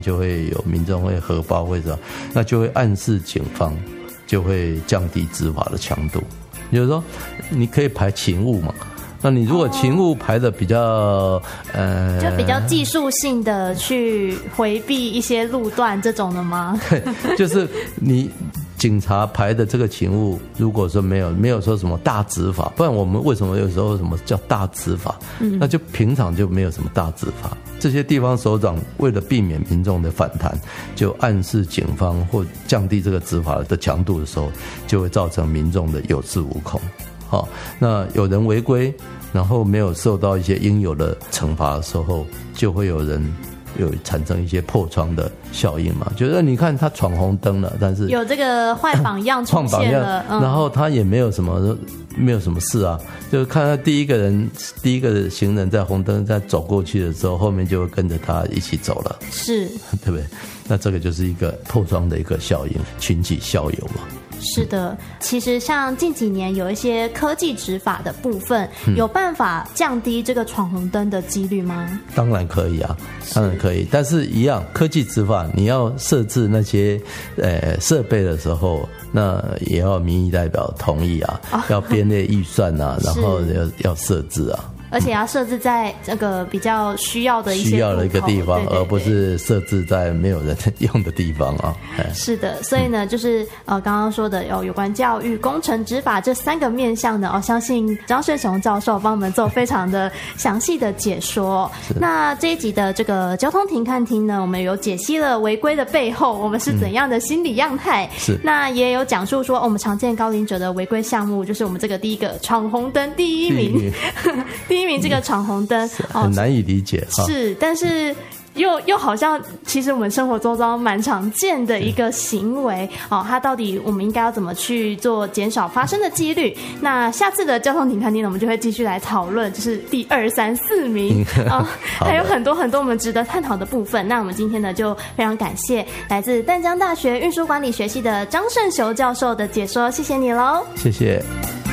就会有民众会核爆会什么，那就会暗示警方就会降低执法的强度。就是说你可以排勤务嘛，那你如果勤务排的比较就比较技术性的去回避一些路段这种的吗？ 对，就是你警察排的这个勤务，如果说没有说什么大执法，不然我们为什么有时候什么叫大执法？那就平常就没有什么大执法。这些地方首长为了避免民众的反弹，就暗示警方或降低这个执法的强度的时候，就会造成民众的有恃无恐。好，那有人违规，然后没有受到一些应有的惩罚的时候，就会有人有产生一些破窗的效应嘛，就是你看他闯红灯了，但是有这个坏榜样出现了， 然后他也没有什么事啊，就是看他第一个行人在红灯在走过去的时候，后面就会跟着他一起走了， 是， 对不对？那这个就是一个破窗的一个效应，群起效尤嘛。 是的，其实像近几年有一些科技执法的部分，有办法降低这个闯红灯的几率吗？当然可以啊， 当然可以，但是一样，科技执法你要设置那些设备的时候，那也要民意代表同意啊，要编列预算啊，然后要设置啊。 而且要设置在这个比较需要的一些一个地方，而不是设置在没有人用的地方啊。 是的，所以呢，就是刚刚说的有关教育、工程、执法这3个面向呢，相信张顺雄教授帮我们做非常的详细的解说。那这一集的这个交通停看厅呢，我们有解析了违规的背后我们是怎样的心理样态，那也有讲述说我们常见高龄者的违规项目，就是我们这个第一个闯红灯第一名第一名这个闯红灯很难以理解， 是，但是又好像其实我们生活周遭蛮常见的一个行为它到底我们应该要怎么去做减少发生的几率？那下次的交通停看厅呢，我们就会继续来讨论，就是第2、3、4名还有很多很多我们值得探讨的部分。那我们今天呢，就非常感谢来自淡江大学运输管理学系的张顺雄教授的解说，谢谢你喽， 谢谢。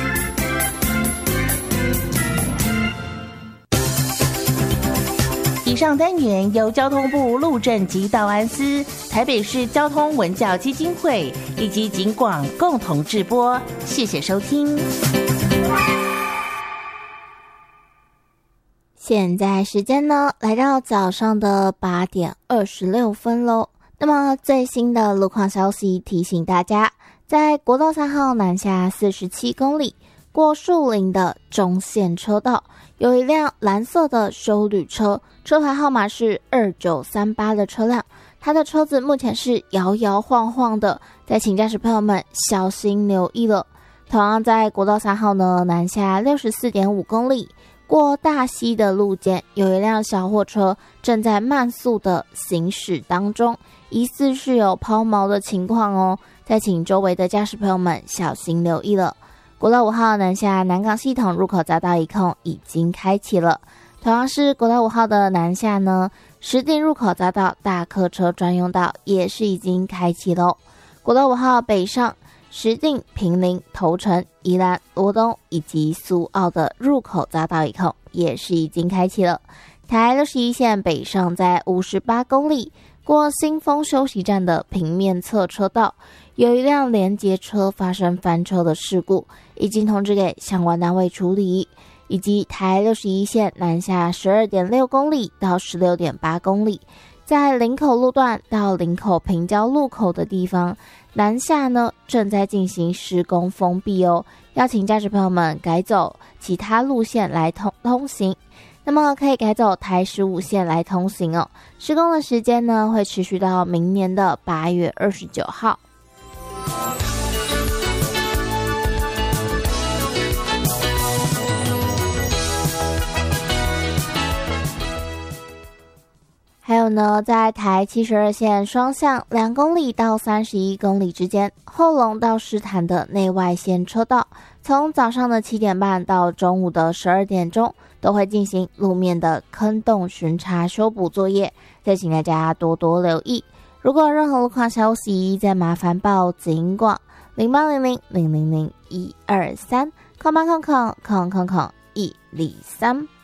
以上单元由交通部路政及道安司、台北市交通文教基金会以及警广共同制播，谢谢收听。 现在时间呢，来到早上的8点26分咯。那么最新的路况消息提醒大家，在国道3号南下47公里过树林的中线车道，有一辆蓝色的休旅车，车牌号码是2938的车辆，它的车子目前是摇摇晃晃的，再请驾驶朋友们小心留意了。同样在国道3号呢，南下64.5公里过大溪的路肩，有一辆小货车正在慢速的行驶当中，疑似是有抛锚的情况哦，再请周围的驾驶朋友们小心留意了。国道5号南下南港系统入口匝道一控已经开启了，同样是国道5号的南下呢，石碇入口匝道大客车专用道也是已经开启了。国道5号北上石碇、坪林、头城、宜兰、罗东以及苏澳的入口匝道一控也是已经开启了。台61线北上在58公里过新丰休息站的平面侧车道，有一辆连接车发生翻车的事故，已经通知给相关单位处理。以及台61线南下 12.6 公里到 16.8 公里，在林口路段到林口平交路口的地方，南下呢正在进行施工封闭哦，要请驾驶朋友们改走其他路线来通行。那么可以改走台15线来通行哦。施工的时间呢会持续到明年的8月29号。还有呢，在台72线双向2公里到31公里之间，后龙到狮潭的内外线车道，从早上的7点半到中午的12点钟，都会进行路面的坑洞巡查修补作业，再请大家多多留意。如果有任何路况消息，再麻烦报警广0800000123，0800000123。